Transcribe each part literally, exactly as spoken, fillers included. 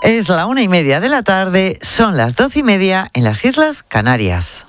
Es la una y media de la tarde, son las doce y media en las Islas Canarias.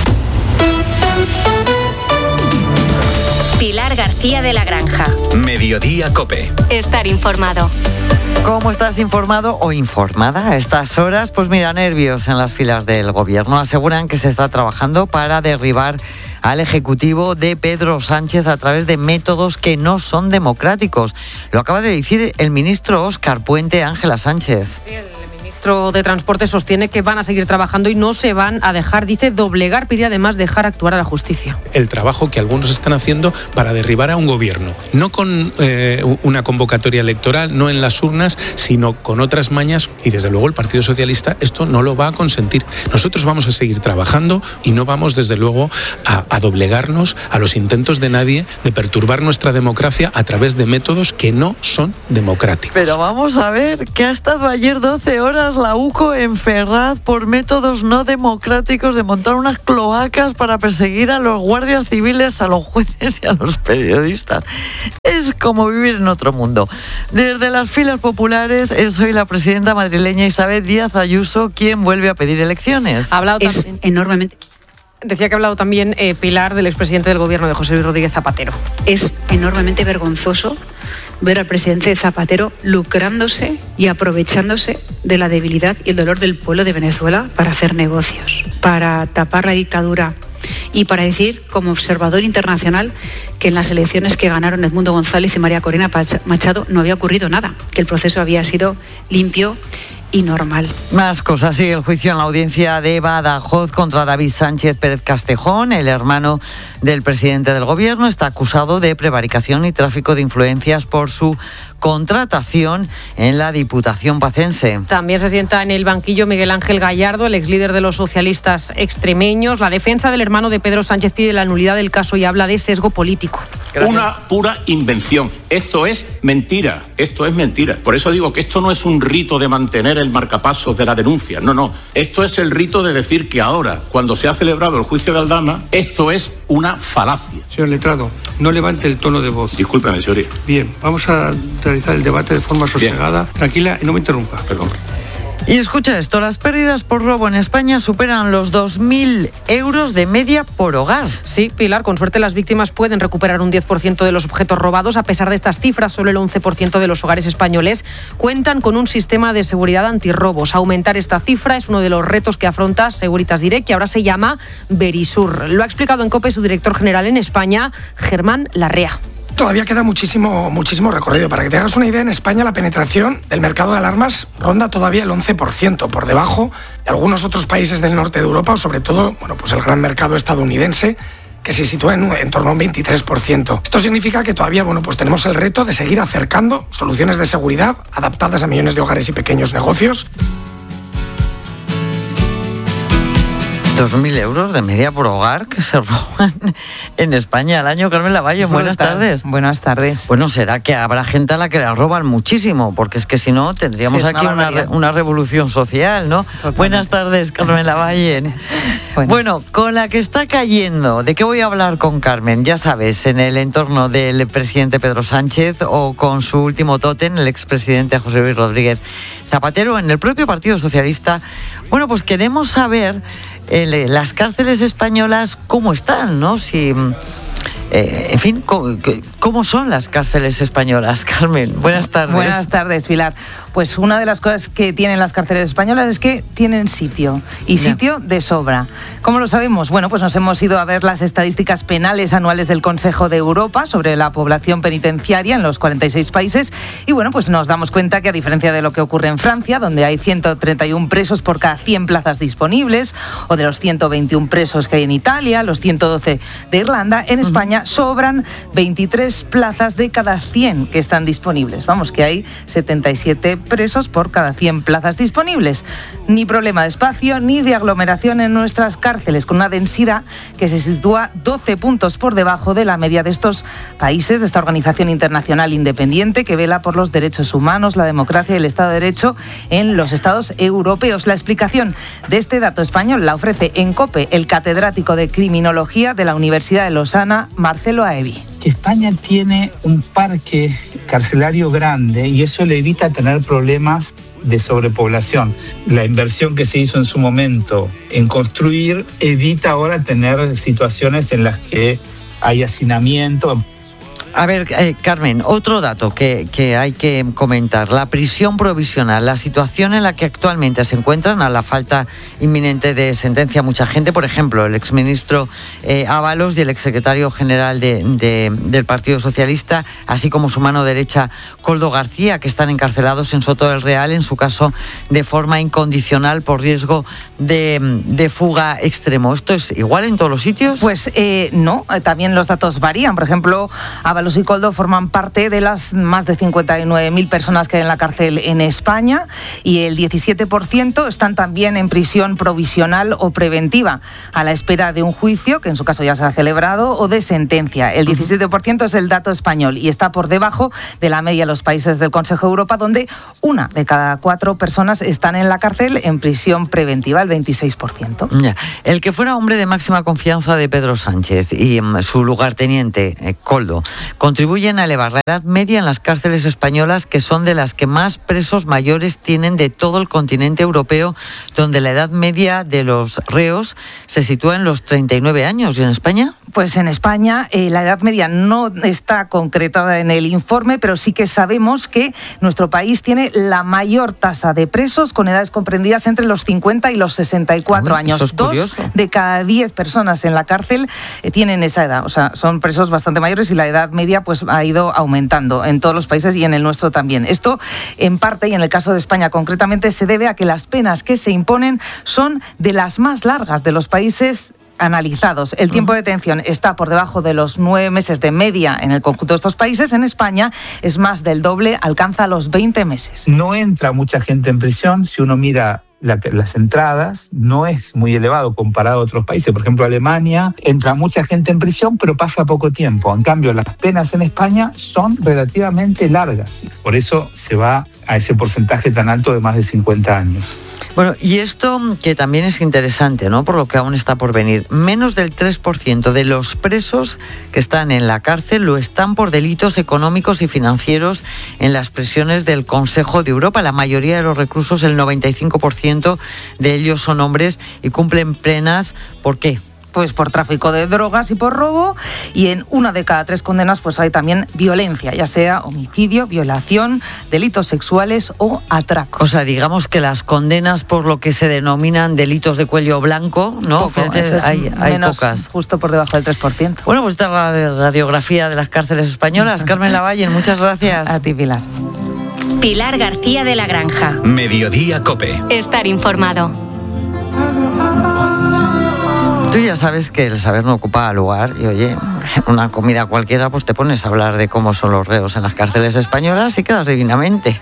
Pilar García de la Granja. Mediodía COPE. Estar informado. ¿Cómo estás informado o informada a estas horas? Pues mira, nervios en las filas del gobierno. Aseguran que se está trabajando para derribar al Ejecutivo de Pedro Sánchez a través de métodos que no son democráticos. Lo acaba de decir el ministro Óscar Puente Ángela Sánchez. Sí, el ministro de Transporte sostiene que van a seguir trabajando y no se van a dejar, dice, doblegar, pide además dejar actuar a la justicia. El trabajo que algunos están haciendo para derribar a un gobierno, no con eh, una convocatoria electoral, no en las urnas, sino con otras mañas, y desde luego el Partido Socialista esto no lo va a consentir. Nosotros vamos a seguir trabajando y no vamos desde luego a, a doblegarnos a los intentos de nadie de perturbar nuestra democracia a través de métodos que no son democráticos. Pero vamos a ver, que ha estado ayer doce horas la UCO en Ferraz por métodos no democráticos de montar unas cloacas para perseguir a los guardias civiles, a los jueces y a los periodistas. Es como vivir en otro mundo. Desde las filas populares es hoy la presidenta madrileña Isabel Díaz Ayuso quien vuelve a pedir elecciones. Ha hablado es también, enormemente... Decía que ha hablado también eh, Pilar, del expresidente del gobierno de José Luis Rodríguez Zapatero. Es enormemente vergonzoso ver al presidente Zapatero lucrándose y aprovechándose de la debilidad y el dolor del pueblo de Venezuela para hacer negocios, para tapar la dictadura y para decir, como observador internacional, que en las elecciones que ganaron Edmundo González y María Corina Machado no había ocurrido nada, que el proceso había sido limpio y normal. Más cosas. Sigue el juicio en la audiencia de Badajoz contra David Sánchez Pérez Castejón, el hermano del presidente del gobierno. Está acusado de prevaricación y tráfico de influencias por su contratación en la Diputación Pacense. También se sienta en el banquillo Miguel Ángel Gallardo, el exlíder de los socialistas extremeños. La defensa del hermano de Pedro Sánchez pide la nulidad del caso y habla de sesgo político. Gracias. Una pura invención. Esto es mentira. Esto es mentira. Por eso digo que esto no es un rito de mantener el marcapasos de la denuncia. No, no. Esto es el rito de decir que ahora, cuando se ha celebrado el juicio de Aldama, esto es una falacia. Señor letrado, no levante el tono de voz. Discúlpeme, señoría. Bien, vamos a realizar el debate de forma sosegada, Bien. tranquila y no me interrumpa. Perdón. Y escucha esto, las pérdidas por robo en España superan los dos mil euros de media por hogar. Sí, Pilar, con suerte las víctimas pueden recuperar un diez por ciento de los objetos robados. A pesar de estas cifras, solo el once por ciento de los hogares españoles cuentan con un sistema de seguridad antirrobos. Aumentar esta cifra es uno de los retos que afronta Securitas Direct, que ahora se llama Verisur. Lo ha explicado en COPE su director general en España, Germán Larrea. Todavía queda muchísimo, muchísimo recorrido. Para que te hagas una idea, en España la penetración del mercado de alarmas ronda todavía el once por ciento, por debajo de algunos otros países del norte de Europa, o sobre todo, bueno, pues el gran mercado estadounidense, que se sitúa en, en torno a un veintitrés por ciento. Esto significa que todavía, bueno, pues tenemos el reto de seguir acercando soluciones de seguridad adaptadas a millones de hogares y pequeños negocios. Dos mil euros de media por hogar que se roban en España al año. Carmen Lavalle, buenas tardes. Buenas tardes. Bueno, será que habrá gente a la que la roban muchísimo, porque es que si no tendríamos sí, aquí una, una, una revolución social, ¿no? Totalmente. Buenas tardes, Carmen Lavalle. Bueno, con la que está cayendo, ¿de qué voy a hablar con Carmen? Ya sabes, en el entorno del presidente Pedro Sánchez o con su último tótem, el expresidente José Luis Rodríguez Zapatero, en el propio Partido Socialista. Bueno, pues queremos saber eh, las cárceles españolas cómo están, ¿no? Si, eh, en fin, ¿cómo, ¿cómo son las cárceles españolas? Carmen, buenas tardes. Buenas tardes, Pilar. Pues una de las cosas que tienen las cárceles españolas es que tienen sitio, y sitio de sobra. ¿Cómo lo sabemos? Bueno, pues nos hemos ido a ver las estadísticas penales anuales del Consejo de Europa sobre la población penitenciaria en los cuarenta y seis países, y bueno, pues nos damos cuenta que, a diferencia de lo que ocurre en Francia, donde hay ciento treinta y uno presos por cada cien plazas disponibles, o de los ciento veintiuno presos que hay en Italia, los ciento doce de Irlanda, en España sobran veintitrés plazas de cada cien que están disponibles. Vamos, que hay setenta y siete presos por cada cien plazas disponibles. Ni problema de espacio ni de aglomeración en nuestras cárceles, con una densidad que se sitúa doce puntos por debajo de la media de estos países, de esta organización internacional independiente que vela por los derechos humanos, la democracia y el Estado de Derecho en los Estados europeos. La explicación de este dato español la ofrece en COPE el catedrático de Criminología de la Universidad de Lausana, España, Marcelo Aevi. Que España tiene un parque carcelario grande y eso le evita tener problemas de sobrepoblación. La inversión que se hizo en su momento en construir evita ahora tener situaciones en las que hay hacinamiento. A ver, eh, Carmen, otro dato que, que hay que comentar. La prisión provisional, la situación en la que actualmente se encuentran a la falta inminente de sentencia mucha gente. Por ejemplo, el exministro eh, Ábalos y el exsecretario general de, de, del Partido Socialista, así como su mano derecha, Koldo García, que están encarcelados en Soto del Real, en su caso de forma incondicional por riesgo de, de fuga extremo. ¿Esto es igual en todos los sitios? Pues eh, no, también los datos varían. Por ejemplo, Ábalos y Koldo forman parte de las más de cincuenta y nueve mil personas que hay en la cárcel en España y el diecisiete por ciento están también en prisión provisional o preventiva, a la espera de un juicio, que en su caso ya se ha celebrado, o de sentencia. El diecisiete por ciento es el dato español y está por debajo de la media de los países del Consejo de Europa, donde una de cada cuatro personas están en la cárcel en prisión preventiva, el veintiséis por ciento. Ya. El que fuera hombre de máxima confianza de Pedro Sánchez y um, su lugarteniente, eh, Koldo, contribuyen a elevar la edad media en las cárceles españolas, que son de las que más presos mayores tienen de todo el continente europeo, donde la edad media de los reos se sitúa en los treinta y nueve años. ¿Y en España? Pues en España eh, la edad media no está concretada en el informe, pero sí que sabemos que nuestro país tiene la mayor tasa de presos con edades comprendidas entre los cincuenta y los sesenta y cuatro Uy, años. eso es Dos curioso. de cada diez personas en la cárcel eh, tienen esa edad. O sea, son presos bastante mayores y la edad media pues ha ido aumentando en todos los países y en el nuestro también. Esto, en parte, y en el caso de España concretamente, se debe a que las penas que se imponen son de las más largas de los países analizados. El tiempo de detención está por debajo de los nueve meses de media en el conjunto de estos países. En España es más del doble, alcanza los veinte meses. No entra mucha gente en prisión. Si uno mira La, las entradas, no es muy elevado comparado a otros países. Por ejemplo, Alemania, entra mucha gente en prisión, pero pasa poco tiempo. En cambio, las penas en España son relativamente largas. Por eso se va a ese porcentaje tan alto de más de cincuenta años. Bueno, y esto que también es interesante, ¿no? Por lo que aún está por venir. Menos del tres por ciento de los presos que están en la cárcel lo están por delitos económicos y financieros en las prisiones del Consejo de Europa. La mayoría de los reclusos, el noventa y cinco por ciento de ellos son hombres y cumplen penas. ¿Por qué? Pues por tráfico de drogas y por robo, y en una de cada tres condenas pues hay también violencia, ya sea homicidio, violación, delitos sexuales o atraco. O sea, digamos que las condenas por lo que se denominan delitos de cuello blanco, ¿no? Poco, Fíjate, es hay, hay menos, pocas. Justo por debajo del tres por ciento. Bueno, pues esta es la radiografía de las cárceles españolas. Carmen Lavalle, muchas gracias. A ti, Pilar. Pilar García de la Granja. Mediodía COPE. Estar informado. Tú ya sabes que el saber no ocupa lugar y, oye, una comida cualquiera, pues te pones a hablar de cómo son los reos en las cárceles españolas y quedas divinamente.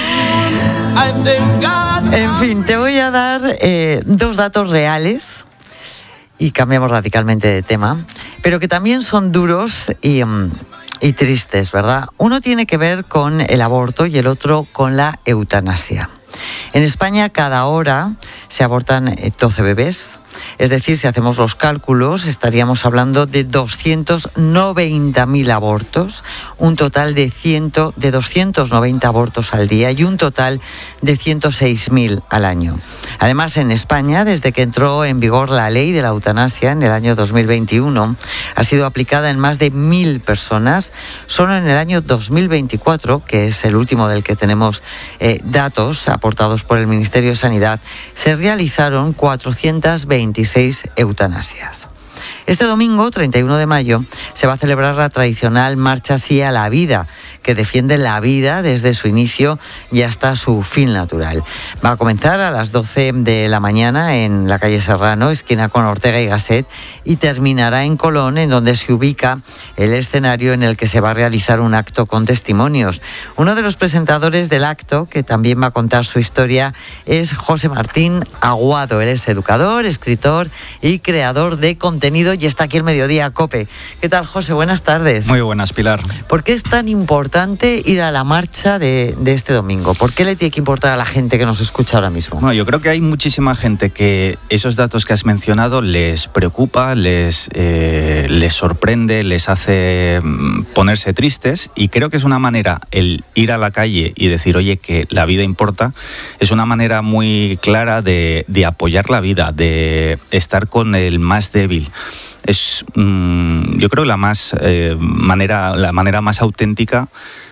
En fin, te voy a dar eh, dos datos reales y cambiamos radicalmente de tema, pero que también son duros y, um, y tristes, ¿verdad? Uno tiene que ver con el aborto y el otro con la eutanasia. En España cada hora se abortan doce bebés. Es decir, si hacemos los cálculos, estaríamos hablando de doscientos noventa mil abortos, un total de, cien, de doscientos noventa abortos al día y un total de ciento seis mil al año. Además, en España, desde que entró en vigor la ley de la eutanasia en el año dos mil veintiuno, ha sido aplicada en más de mil personas. Solo en el año dos mil veinticuatro, que es el último del que tenemos eh, datos aportados por el Ministerio de Sanidad, se realizaron cuatrocientas veintiséis eutanasias. Este domingo, treinta y uno de mayo, se va a celebrar la tradicional Marcha Sí a la Vida, que defiende la vida desde su inicio y hasta su fin natural. Va a comenzar a las doce de la mañana en la calle Serrano, esquina con Ortega y Gasset, y terminará en Colón, en donde se ubica el escenario en el que se va a realizar un acto con testimonios. Uno de los presentadores del acto, que también va a contar su historia, es José Martín Aguado. Él es educador, escritor y creador de contenido. y está aquí el Mediodía COPE. ¿Qué tal, José? Buenas tardes. Muy buenas, Pilar. ¿Por qué es tan importante ir a la marcha de, de este domingo? ¿Por qué le tiene que importar a la gente que nos escucha ahora mismo? Bueno, yo creo que hay muchísima gente que esos datos que has mencionado les preocupa, les, eh, les sorprende, les hace ponerse tristes, y creo que es una manera, el ir a la calle y decir, oye, que la vida importa, es una manera muy clara de, de apoyar la vida, de estar con el más débil. Es, mmm, yo creo, la más eh, manera, la manera más auténtica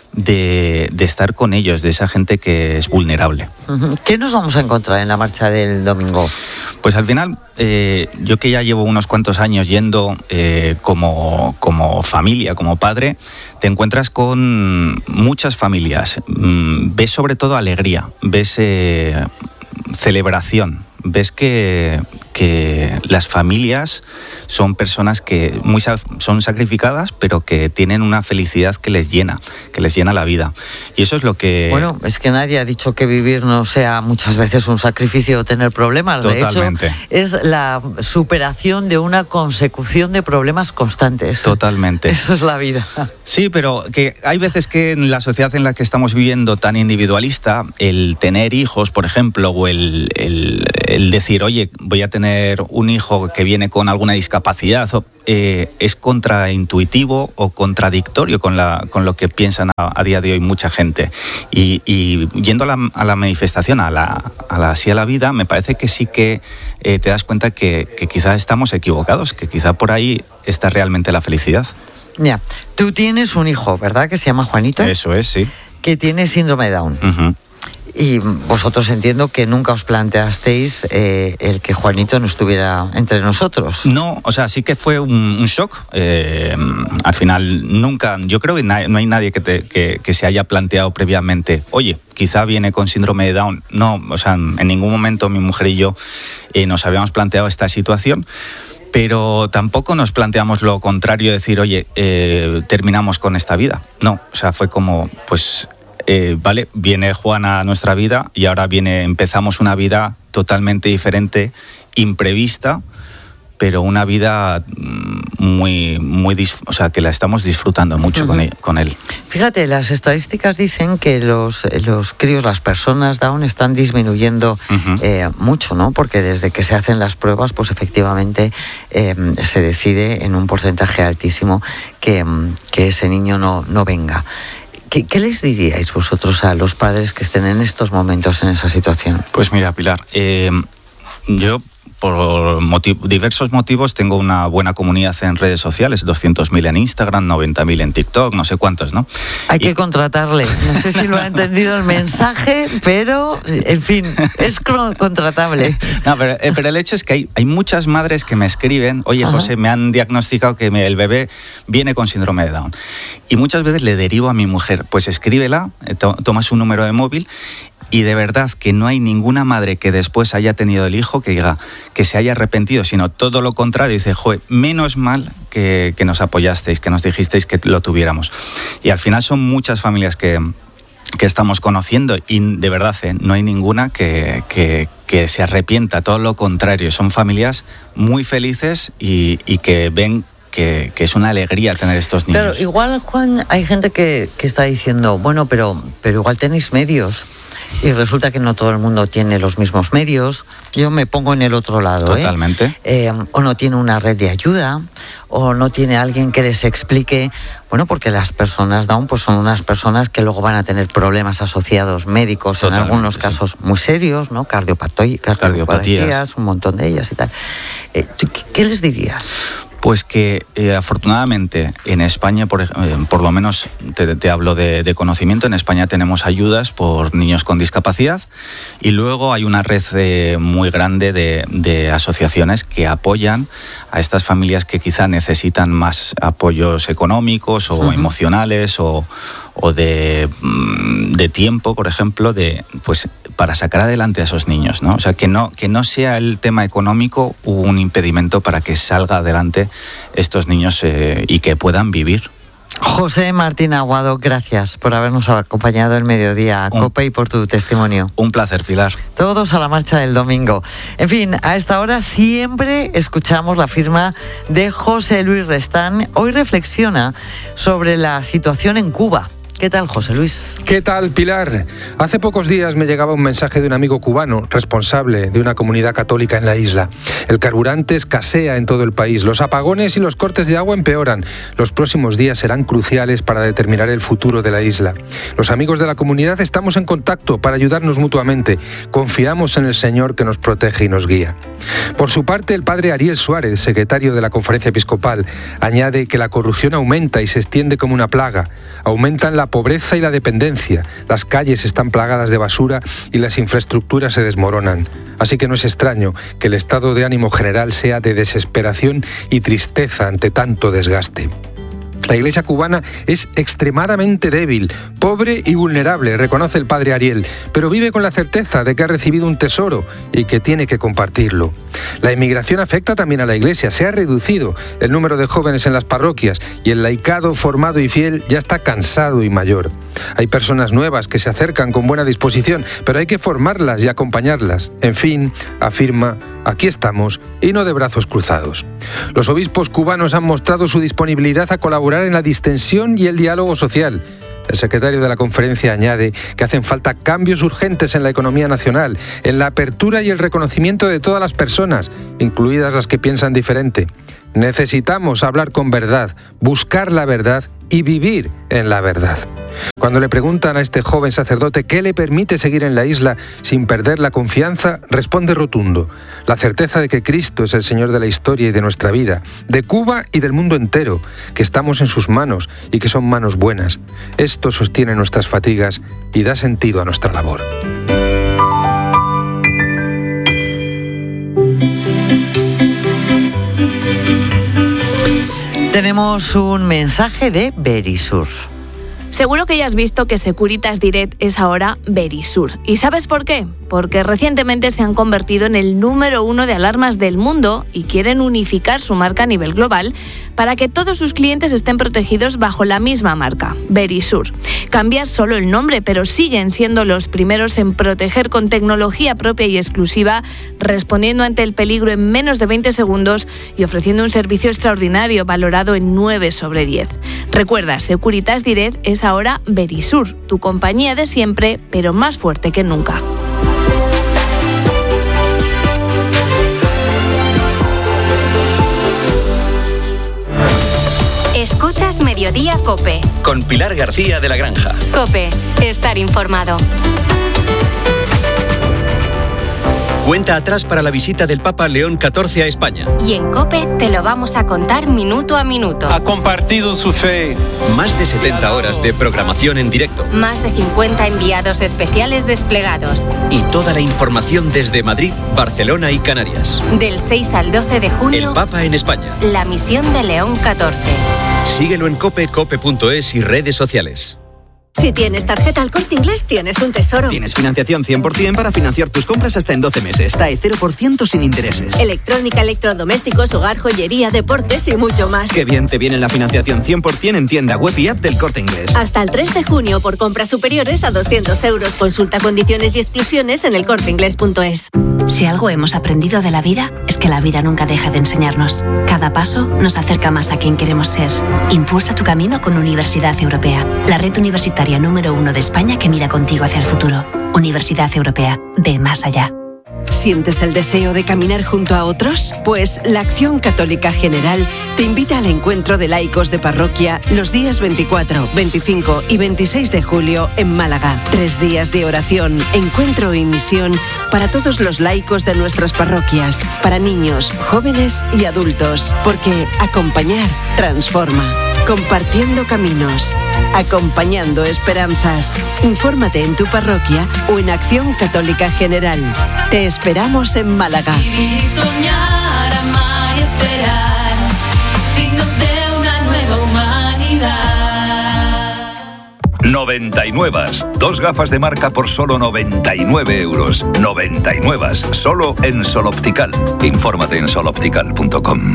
de, de estar con ellos, de esa gente que es vulnerable. ¿Qué nos vamos a encontrar en la marcha del domingo? Pues al final, eh, yo que ya llevo unos cuantos años yendo eh, como, como familia, como padre, te encuentras con muchas familias. Mm, ves sobre todo alegría, ves eh, celebración. Ves que, que las familias son personas que muy son sacrificadas, pero que tienen una felicidad que les llena, que les llena la vida. Y eso es lo que... Bueno, es que nadie ha dicho que vivir no sea muchas veces un sacrificio o tener problemas. Totalmente. De hecho, es la superación de una consecución de problemas constantes. Totalmente. Eso es la vida. Sí, pero que hay veces que en la sociedad en la que estamos viviendo tan individualista, el tener hijos, por ejemplo, o el... el el decir, oye, voy a tener un hijo que viene con alguna discapacidad, eh, es contraintuitivo o contradictorio con, la, con lo que piensan a, a día de hoy mucha gente. Y, y yendo a la, a la manifestación, a la, a la sí a la vida, me parece que sí que eh, te das cuenta que, que quizás estamos equivocados, que quizá por ahí está realmente la felicidad. Ya, tú tienes un hijo, ¿verdad? Que se llama Juanito. Eso es, sí. Que tiene síndrome de Down. Uh-huh. Y vosotros entiendo que nunca os planteasteis eh, el que Juanito no estuviera entre nosotros. No, o sea, sí que fue un, un shock. Eh, al final nunca, yo creo que na- no hay nadie que, te, que, que se haya planteado previamente, oye, quizá viene con síndrome de Down. No, o sea, en ningún momento mi mujer y yo eh, nos habíamos planteado esta situación. Pero tampoco nos planteamos lo contrario, decir, oye, eh, terminamos con esta vida. No, o sea, fue como, pues... Eh, vale, viene Juan a nuestra vida y ahora viene, empezamos una vida totalmente diferente, imprevista, pero una vida muy, muy, o sea, que la estamos disfrutando mucho uh-huh. con, él, con él. Fíjate, las estadísticas dicen que los, los críos, las personas Down están disminuyendo uh-huh. eh, mucho, ¿no? Porque desde que se hacen las pruebas, pues efectivamente eh, se decide en un porcentaje altísimo que, que ese niño no, no venga. ¿Qué, ¿Qué les diríais vosotros a los padres que estén en estos momentos en esa situación? Pues mira, Pilar, eh, yo por motiv- diversos motivos tengo una buena comunidad en redes sociales, doscientos mil en Instagram, noventa mil en TikTok, no sé cuántos, ¿no? Hay y... que contratarle. No sé si lo ha entendido el mensaje, pero, en fin, es contratable. No, pero, eh, pero el hecho es que hay, hay muchas madres que me escriben, oye, José, Ajá. me han diagnosticado que me, el bebé viene con síndrome de Down. Y muchas veces le derivo a mi mujer, pues escríbela, to- toma su número de móvil. Y de verdad que no hay ninguna madre que después haya tenido el hijo que diga que se haya arrepentido, sino todo lo contrario. Dice, joder, menos mal que, que nos apoyasteis, que nos dijisteis que lo tuviéramos. Y al final son muchas familias que, que estamos conociendo y de verdad eh, no hay ninguna que, que, que se arrepienta, todo lo contrario. Son familias muy felices y, y que ven Que, que es una alegría tener estos niños. Claro, igual, Juan, hay gente que, que está diciendo, bueno, pero, pero igual tenéis medios. Y resulta que no todo el mundo tiene los mismos medios. Yo me pongo en el otro lado. Totalmente. ¿eh? Eh, o no tiene una red de ayuda, o no tiene alguien que les explique. Bueno, porque las personas Down pues son unas personas que luego van a tener problemas asociados médicos, Totalmente, en algunos casos sí. muy serios, ¿no? Cardiopatías, cardiopatías, un montón de ellas y tal. Eh, ¿Qué les dirías? Pues que eh, afortunadamente en España, por, eh, por lo menos te, te hablo de, de conocimiento, en España tenemos ayudas por niños con discapacidad y luego hay una red eh, muy grande de, de asociaciones que apoyan a estas familias que quizá necesitan más apoyos económicos o uh-huh. emocionales o, o de, de tiempo, por ejemplo, de pues para sacar adelante a esos niños, ¿no? O sea, que no, que no sea el tema económico un impedimento para que salga adelante estos niños eh, y que puedan vivir. José Martín Aguado, gracias por habernos acompañado el mediodía a COPE y por tu testimonio. Un placer, Pilar. Todos a la marcha del domingo. En fin, a esta hora siempre escuchamos la firma de José Luis Restán. Hoy reflexiona sobre la situación en Cuba. ¿Qué tal, José Luis? ¿Qué tal, Pilar? Hace pocos días me llegaba un mensaje de un amigo cubano, responsable de una comunidad católica en la isla. El carburante escasea en todo el país, los apagones y los cortes de agua empeoran. Los próximos días serán cruciales para determinar el futuro de la isla. Los amigos de la comunidad estamos en contacto para ayudarnos mutuamente. Confiamos en el Señor que nos protege y nos guía. Por su parte, el padre Ariel Suárez, secretario de la Conferencia Episcopal, añade que la corrupción aumenta y se extiende como una plaga. Aumentan la pobreza y la dependencia, las calles están plagadas de basura y las infraestructuras se desmoronan. Así que no es extraño que el estado de ánimo general sea de desesperación y tristeza ante tanto desgaste. La Iglesia cubana es extremadamente débil, pobre y vulnerable, reconoce el padre Ariel, pero vive con la certeza de que ha recibido un tesoro y que tiene que compartirlo. La inmigración afecta también a la Iglesia, se ha reducido el número de jóvenes en las parroquias y el laicado formado y fiel ya está cansado y mayor. Hay personas nuevas que se acercan con buena disposición, pero hay que formarlas y acompañarlas. En fin, afirma, aquí estamos y no de brazos cruzados. Los obispos cubanos han mostrado su disponibilidad a colaborar en la distensión y el diálogo social. El secretario de la conferencia añade que hacen falta cambios urgentes en la economía nacional, en la apertura y el reconocimiento de todas las personas, incluidas las que piensan diferente. Necesitamos hablar con verdad, buscar la verdad y vivir en la verdad. Cuando le preguntan a este joven sacerdote qué le permite seguir en la isla sin perder la confianza, responde rotundo: la certeza de que Cristo es el Señor de la historia y de nuestra vida, de Cuba y del mundo entero, que estamos en sus manos y que son manos buenas. Esto sostiene nuestras fatigas y da sentido a nuestra labor. Tenemos un mensaje de Verisur. Seguro que ya has visto que Securitas Direct es ahora Verisur. ¿Y sabes por qué? Porque recientemente se han convertido en el número uno de alarmas del mundo y quieren unificar su marca a nivel global para que todos sus clientes estén protegidos bajo la misma marca, Verisur. Cambia solo el nombre, pero siguen siendo los primeros en proteger con tecnología propia y exclusiva, respondiendo ante el peligro en menos de veinte segundos y ofreciendo un servicio extraordinario valorado en nueve sobre diez. Recuerda, Securitas Direct es ahora Verisur, tu compañía de siempre, pero más fuerte que nunca. Escuchas Mediodía COPE. Con Pilar García de la Granja. COPE, estar informado. Cuenta atrás para la visita del Papa León catorce a España. Y en COPE te lo vamos a contar minuto a minuto. Ha compartido su fe. Más de setenta horas de programación en directo. Más de cincuenta enviados especiales desplegados. Y toda la información desde Madrid, Barcelona y Canarias. Del seis al doce de junio. El Papa en España. La misión de León catorce. Síguelo en COPE, cope punto es y redes sociales. Si tienes tarjeta Al Corte Inglés, tienes un tesoro. Tienes financiación cien por ciento para financiar tus compras hasta en doce meses. T A E cero por ciento sin intereses. Electrónica, electrodomésticos, hogar, joyería, deportes y mucho más. Qué bien te viene la financiación cien por ciento en tienda web y app del Corte Inglés. Hasta el tres de junio por compras superiores a doscientos euros. Consulta condiciones y exclusiones en el corte inglés punto es. Si algo hemos aprendido de la vida, es que la vida nunca deja de enseñarnos. Cada paso nos acerca más a quien queremos ser. Impulsa tu camino con Universidad Europea, la red universitaria número uno de España que mira contigo hacia el futuro. Universidad Europea, ve más allá. ¿Sientes el deseo de caminar junto a otros? Pues la Acción Católica General te invita al encuentro de laicos de parroquia los días veinticuatro, veinticinco y veintiséis de julio en Málaga. Tres días de oración, encuentro y misión para todos los laicos de nuestras parroquias, para niños, jóvenes y adultos, porque acompañar transforma. Compartiendo caminos, acompañando esperanzas. Infórmate en tu parroquia o en Acción Católica General. Te esperamos en Málaga. Vivir, soñar, amar y esperar, signos de una nueva humanidad. noventa y nueve. Dos gafas de marca por solo noventa y nueve euros. noventa y nueve. Solo en Sol Optical. Infórmate en sol optical punto com.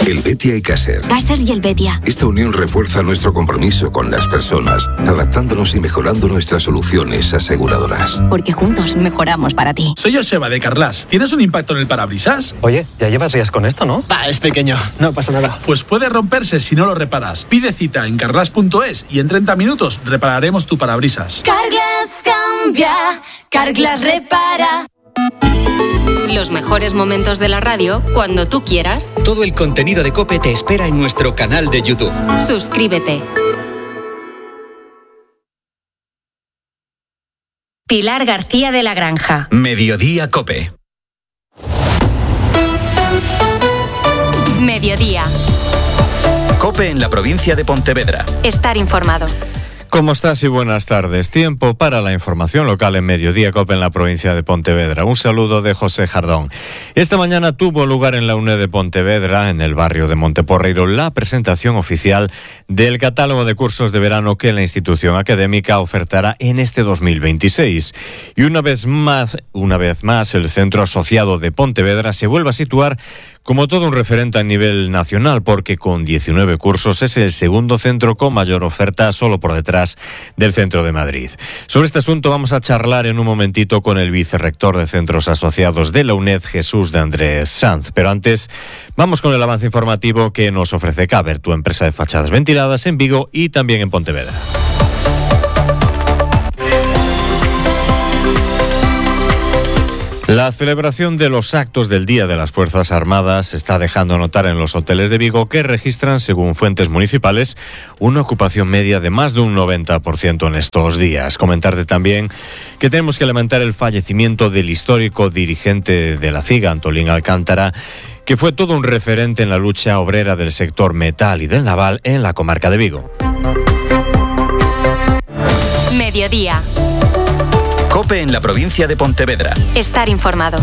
El Betia y Caser. Caser y el Betia. Esta unión refuerza nuestro compromiso con las personas, adaptándonos y mejorando nuestras soluciones aseguradoras. Porque juntos mejoramos para ti. Soy Joseba de Carlas. ¿Tienes un impacto en el parabrisas? Oye, ya llevas días con esto, ¿no? Ah, es pequeño, no pasa nada. Pues puede romperse si no lo reparas. Pide cita en carlas punto es y en treinta minutos repararemos tu parabrisas. Carglass cambia, Carglass repara. Los mejores momentos de la radio cuando tú quieras. Todo el contenido de COPE te espera en nuestro canal de YouTube. Suscríbete. Pilar García de la Granja. Mediodía COPE. Mediodía. COPE en la provincia de Pontevedra. Estar informado. ¿Cómo estás y buenas tardes? Tiempo para la información local en Mediodía COPE en la provincia de Pontevedra. Un saludo de José Jardón. Esta mañana tuvo lugar en la UNED de Pontevedra, en el barrio de Monteporreiro, la presentación oficial del catálogo de cursos de verano que la institución académica ofertará en este dos mil veintiséis. Y una vez más, una vez más, el Centro Asociado de Pontevedra se vuelve a situar como todo un referente a nivel nacional, porque con diecinueve cursos es el segundo centro con mayor oferta, solo por detrás del Centro de Madrid. Sobre este asunto vamos a charlar en un momentito con el vicerrector de Centros Asociados de la UNED, Jesús de Andrés Sanz. Pero antes, vamos con el avance informativo que nos ofrece Caber, tu empresa de fachadas ventiladas en Vigo y también en Pontevedra. La celebración de los actos del Día de las Fuerzas Armadas está dejando notar en los hoteles de Vigo que registran, según fuentes municipales, una ocupación media de más de un noventa por ciento en estos días. Comentarte también que tenemos que lamentar el fallecimiento del histórico dirigente de la CIGA, Antolín Alcántara, que fue todo un referente en la lucha obrera del sector metal y del naval en la comarca de Vigo. Mediodía. COPE en la provincia de Pontevedra. Estar informado.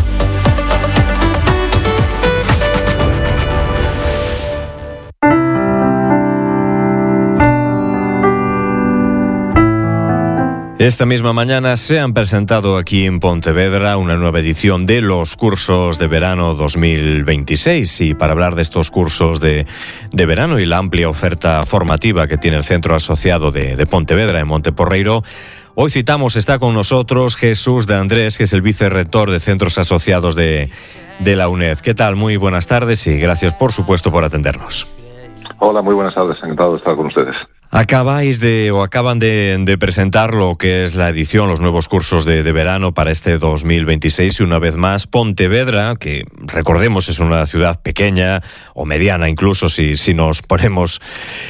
Esta misma mañana se han presentado aquí en Pontevedra una nueva edición de los cursos de verano dos mil veintiséis, y para hablar de estos cursos de, de verano y la amplia oferta formativa que tiene el Centro Asociado de, de Pontevedra en Monteporreiro, hoy citamos, está con nosotros Jesús de Andrés, que es el vicerrector de Centros Asociados de, de la UNED. ¿Qué tal? Muy buenas tardes y gracias, por supuesto, por atendernos. Hola, muy buenas tardes. Encantado de estar con ustedes. Acabáis de, o acaban de, de presentar lo que es la edición, los nuevos cursos de, de verano para este dos mil veintiséis, y una vez más Pontevedra, que recordemos es una ciudad pequeña o mediana incluso si, si nos ponemos,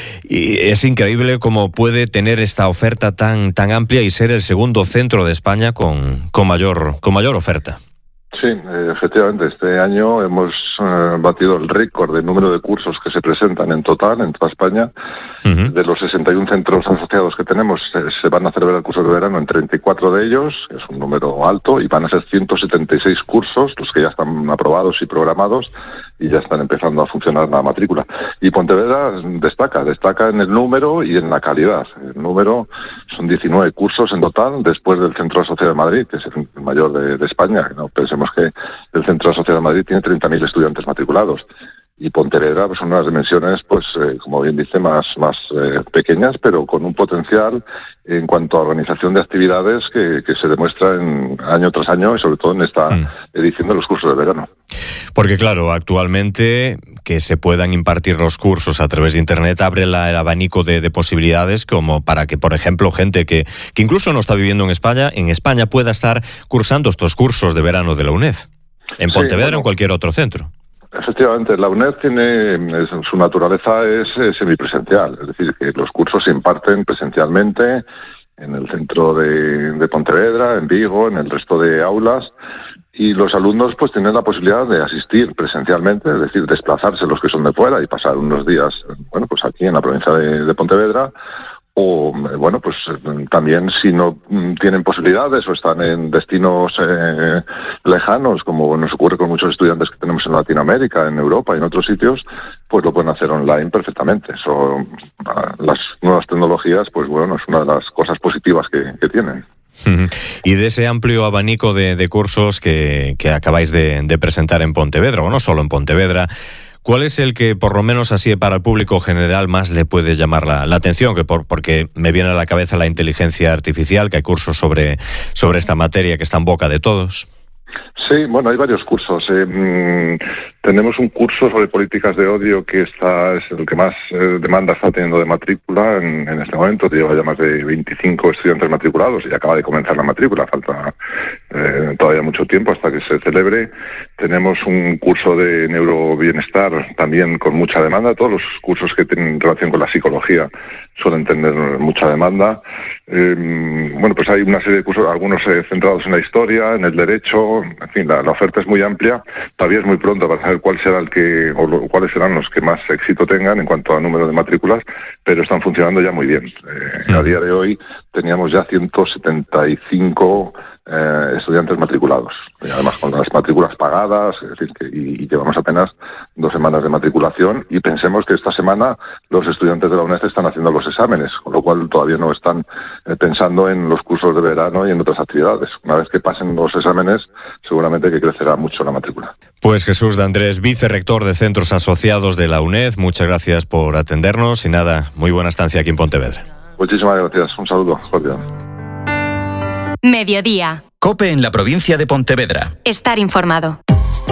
y es increíble cómo puede tener esta oferta tan, tan amplia y ser el segundo centro de España con, con, mayor, con mayor oferta. Sí, efectivamente, este año hemos eh, batido el récord de número de cursos que se presentan en total en toda España. Uh-huh. De los sesenta y uno centros asociados que tenemos, eh, se van a celebrar cursos de verano en treinta y cuatro de ellos, que es un número alto, y van a ser ciento setenta y seis cursos, los que ya están aprobados y programados, y ya están empezando a funcionar la matrícula. Y Pontevedra destaca, destaca en el número y en la calidad. El número son diecinueve cursos en total, después del Centro Asociado de Madrid, que es el mayor de, de España. No pensemos que el Centro Asociado de Madrid tiene treinta mil estudiantes matriculados. Y Pontevedra pues, son unas dimensiones, pues eh, como bien dice, más, más eh, pequeñas, pero con un potencial en cuanto a organización de actividades que, que se demuestra en, año tras año, y sobre todo en esta mm. edición de los cursos de verano. Porque claro, actualmente que se puedan impartir los cursos a través de Internet abre la, el abanico de, de posibilidades, como para que, por ejemplo, gente que, que incluso no está viviendo en España, en España pueda estar cursando estos cursos de verano de la UNED, en Pontevedra, sí, bueno, o en cualquier otro centro. Efectivamente, la UNED tiene, su naturaleza es, es semipresencial, es decir, que los cursos se imparten presencialmente en el centro de, de Pontevedra, en Vigo, en el resto de aulas, y los alumnos pues tienen la posibilidad de asistir presencialmente, es decir, desplazarse los que son de fuera y pasar unos días, bueno, pues aquí en la provincia de, de Pontevedra, o, bueno, pues también si no tienen posibilidades o están en destinos eh, lejanos, como nos ocurre con muchos estudiantes que tenemos en Latinoamérica, en Europa y en otros sitios, pues lo pueden hacer online perfectamente. Eso, las nuevas tecnologías, pues bueno, es una de las cosas positivas que, que tienen. Y de ese amplio abanico de, de cursos que, que acabáis de, de presentar en Pontevedra, o no solo en Pontevedra, ¿Cuál es el que, por lo menos así para el público general, más le puede llamar la, la atención? Que por, porque me viene a la cabeza la inteligencia artificial, que hay cursos sobre, sobre esta materia que está en boca de todos. Sí, bueno, hay varios cursos. Eh, mmm, tenemos un curso sobre políticas de odio que está, es el que más eh, demanda está teniendo de matrícula en, en este momento. Lleva ya más de veinticinco estudiantes matriculados y acaba de comenzar la matrícula. Falta eh, todavía mucho tiempo hasta que se celebre. Tenemos un curso de neurobienestar también con mucha demanda. Todos los cursos que tienen relación con la psicología suelen tener mucha demanda. Eh, bueno, pues hay una serie de cursos, algunos eh, centrados en la historia, en el derecho. En fin, la, la oferta es muy amplia. Todavía es muy pronto para saber cuál será el que o lo, cuáles serán los que más éxito tengan en cuanto a número de matrículas, pero están funcionando ya muy bien. Eh, sí. A día de hoy teníamos ya ciento setenta y cinco eh, estudiantes matriculados, y además con las matrículas pagadas, es decir, que, y, y llevamos apenas dos semanas de matriculación, y pensemos que esta semana los estudiantes de la UNED están haciendo los exámenes, con lo cual todavía no están eh, pensando en los cursos de verano y en otras actividades. Una vez que pasen los exámenes, seguramente que crecerá mucho la matrícula. Pues Jesús de Andrés, vicerrector de Centros Asociados de la UNED, muchas gracias por atendernos y nada, muy buena estancia aquí en Pontevedra. Muchísimas gracias, un saludo cordial. Mediodía. COPE en la provincia de Pontevedra. Estar informado.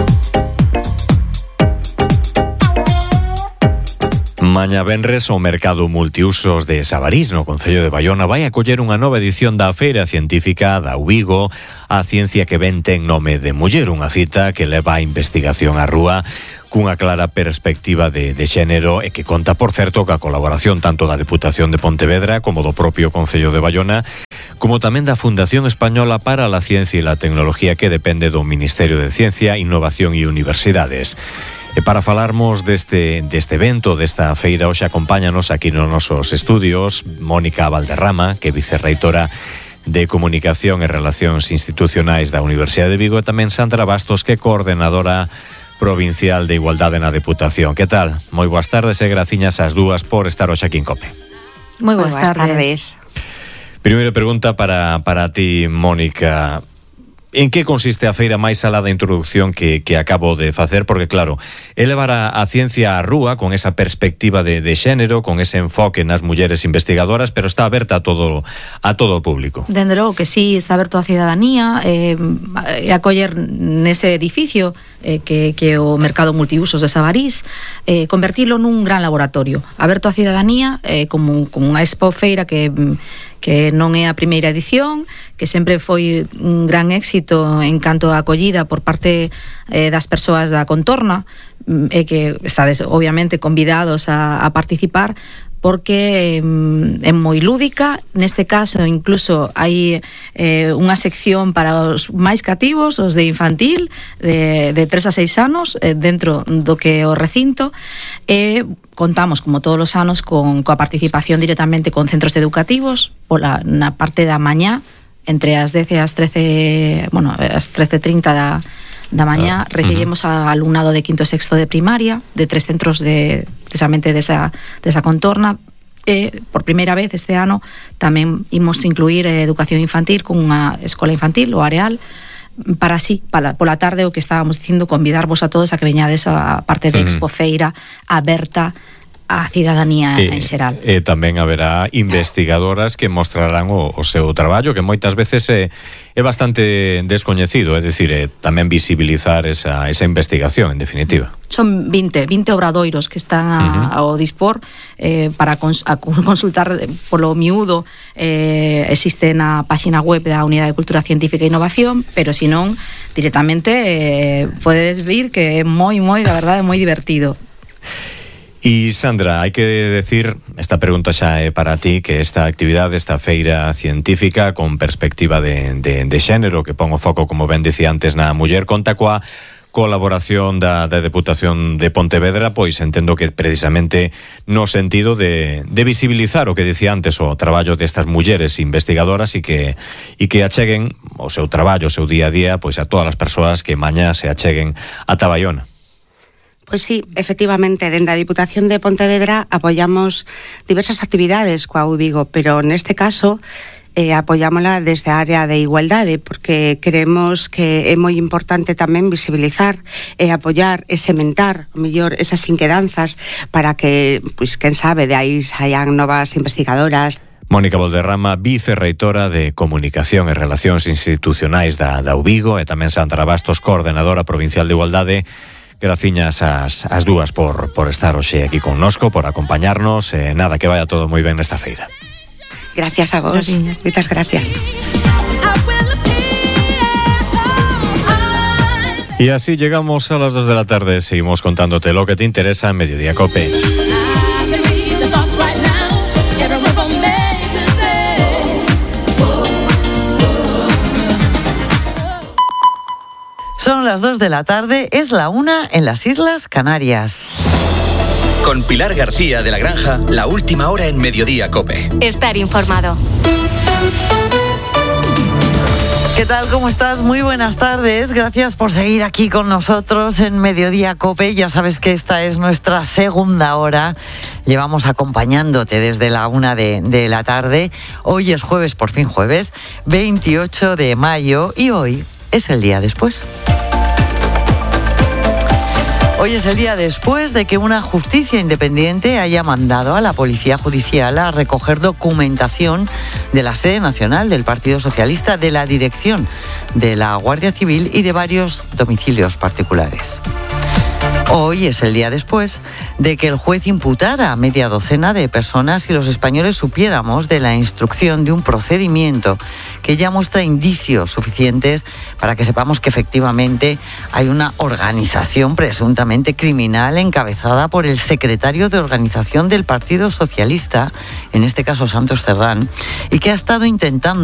Maña venres o mercado multiusos de Sabarís no Concello de Baiona vai acoller unha nova edición da Feira Científica da Ubigo, a ciencia que ven ten nome de muller, unha cita que leva a investigación á rúa cunha clara perspectiva de, de xénero e que conta, por certo, ca colaboración tanto da Deputación de Pontevedra como do propio Concello de Baiona, como tamén da Fundación Española para la Ciencia e la Tecnología, que depende do Ministerio de Ciencia, Innovación e Universidades. E para falarmos deste, deste evento, desta feira, hoxe acompáñanos aquí nos nosos estudios Mónica Valderrama, que é vicerreitora de Comunicación e Relacións Institucionais da Universidade de Vigo, e tamén Sandra Bastos, que é coordenadora provincial de Igualdade na Deputación. Que tal? Moi boas tardes e graciñas ás dúas por estar hoxe aquí en COPE. Moi boas, boas tardes. tardes. Primeira pregunta para, para ti, Mónica. En que consiste a feira máis alá da introducción que, que acabo de facer? Porque, claro, elevar a, a ciencia á rúa con esa perspectiva de, de xénero, con ese enfoque nas mulleres investigadoras, pero está aberta a todo a todo o público. Dende logo que sí, está aberto a cidadanía, e eh, acoller nese edificio eh, que, que o mercado multiusos de Sabarís, eh, convertilo nun gran laboratorio, aberto a cidadanía, eh, como, como unha expo feira que... que non é a primeira edición, que sempre foi un gran éxito en canto a acollida por parte eh, das persoas da contorna, e que estades obviamente convidados a, a participar, porque é moi lúdica. Neste caso incluso hai eh, unha sección para os máis cativos, os de infantil, de, de tres a seis anos, eh, dentro do que é o recinto, e contamos, como todos os anos, con coa participación directamente con centros educativos pola, na parte da mañá, entre as dez e as trece, bueno, as trece e trinta da da mañá, ah, recibimos uh-huh. a alumnado de quinto e sexto de primaria, de tres centros de, precisamente desa, desa contorna. E, por primeira vez este ano, tamén imos incluir eh, educación infantil con unha escola infantil, o Areal, para así, para, pola tarde, o que estábamos dicindo, convidarvos a todos a que veñades a parte de uh-huh. Expo Feira aberta a cidadanía e, en xeral. E tamén haberá investigadoras que mostrarán o, o seu traballo, que moitas veces é, é bastante descoñecido, é dicir, é tamén visibilizar esa, esa investigación, en definitiva. Son vinte, vinte obradoiros que están a, uh-huh. ao dispor eh, para cons, a consultar polo miúdo, eh, existe na páxina web da Unidade de Cultura Científica e Innovación, pero se non, directamente eh, podedes vir que é moi, moi, da verdade, moi divertido. E Sandra, hai que decir, esta pregunta xa é para ti, que esta actividade, esta feira científica con perspectiva de, de, de xénero, que pon o foco, como ben dicía antes, na muller, conta coa colaboración da, da Deputación de Pontevedra, pois entendo que precisamente no sentido de, de visibilizar o que dicía antes, o traballo destas mulleres investigadoras e que, e que acheguen o seu traballo, o seu día a día, pois a todas as persoas que mañá se acheguen a Baiona. Pois sí, efectivamente, dende a Diputación de Pontevedra apoiamos diversas actividades coa U Vigo, pero neste caso eh, apoyámola desde a área de igualdade, porque creemos que é moi importante tamén visibilizar, e apoyar e sementar, mellor, esas inquedanzas para que, pois, quen sabe, de aí saian novas investigadoras. Mónica Valderrama, vicerreitora de Comunicación e Relacións Institucionais da, da U Vigo, e tamén Sandra Bastos, coordenadora provincial de Igualdade. Graciñas as, as dúas por, por estar hoxe aquí connosco, por acompañarnos, e nada, que vaya todo moi ben nesta feira. Gracias a vos, moitas gracias. Y así llegamos a las dos de la tarde. Seguimos contándote lo que te interesa en Mediodía Cope. Son las dos de la tarde, es la una en las Islas Canarias. Con Pilar García de la Granja, la última hora en Mediodía Cope. Estar informado. ¿Qué tal? ¿Cómo estás? Muy buenas tardes. Gracias por seguir aquí con nosotros en Mediodía Cope. Ya sabes que esta es nuestra segunda hora. Llevamos acompañándote desde la una de, de la tarde. Hoy es jueves, por fin jueves, veintiocho de mayo, y hoy es el día después. Hoy es el día después de que una justicia independiente haya mandado a la Policía Judicial a recoger documentación de la sede nacional del Partido Socialista, de la dirección de la Guardia Civil y de varios domicilios particulares. Hoy es el día después de que el juez imputara a media docena de personas y los españoles supiéramos de la instrucción de un procedimiento que ya muestra indicios suficientes para que sepamos que efectivamente hay una organización presuntamente criminal encabezada por el secretario de organización del Partido Socialista, en este caso Santos Cerdán, y que ha estado intentando